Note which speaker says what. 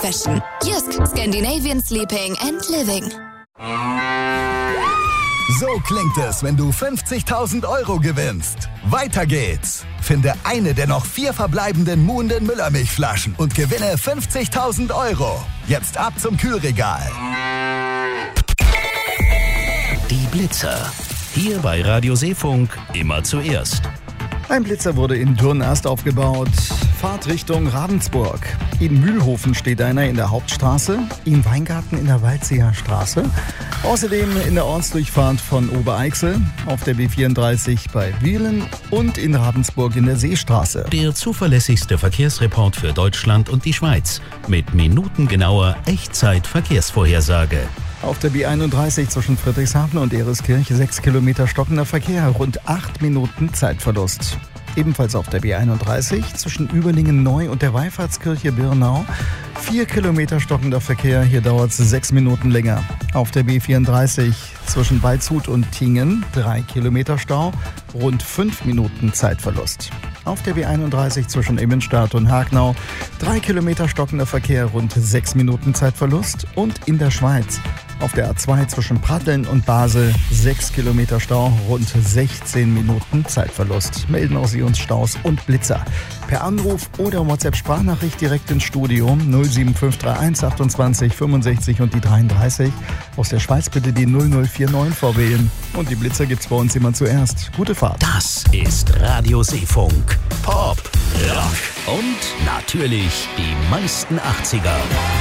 Speaker 1: Fashion. Jysk, Scandinavian Sleeping and Living.
Speaker 2: So klingt es, wenn du 50.000 € gewinnst. Weiter geht's. Finde eine der noch 4 verbleibenden Muhnden Müllermilchflaschen und gewinne 50.000 €. Jetzt ab zum Kühlregal.
Speaker 3: Die Blitzer. Hier bei Radio Seefunk immer zuerst.
Speaker 4: Ein Blitzer wurde in Dürnast aufgebaut. Fahrt Richtung Ravensburg. In Mühlhofen steht einer in der Hauptstraße, in Weingarten in der Waldseer Straße. Außerdem in der Ortsdurchfahrt von Obereichsel, auf der B34 bei Wielen und in Ravensburg in der Seestraße.
Speaker 3: Der zuverlässigste Verkehrsreport für Deutschland und die Schweiz mit minutengenauer Echtzeit-Verkehrsvorhersage.
Speaker 4: Auf der B31 zwischen Friedrichshafen und Ereskirch 6 Kilometer stockender Verkehr, rund 8 Minuten Zeitverlust. Ebenfalls auf der B31 zwischen Überlingen-Neu und der Wallfahrtskirche Birnau 4 Kilometer stockender Verkehr, hier dauert es 6 Minuten länger. Auf der B34 zwischen Waldshut und Tingen 3 Kilometer Stau, rund 5 Minuten Zeitverlust. Auf der B31 zwischen Immenstadt und Hagnau 3 Kilometer stockender Verkehr, rund 6 Minuten Zeitverlust. Und in der Schweiz auf der A2 zwischen Pratteln und Basel 6 Kilometer Stau, rund 16 Minuten Zeitverlust. Melden auch Sie uns Staus und Blitzer per Anruf oder WhatsApp-Sprachnachricht direkt ins Studio 07531 28 65 und die 33. Aus der Schweiz bitte die 0049 vorwählen. Und die Blitzer gibt's bei uns immer zuerst. Gute Fahrt.
Speaker 3: Das ist Radio Seefunk. Pop, Rock und natürlich die meisten 80er.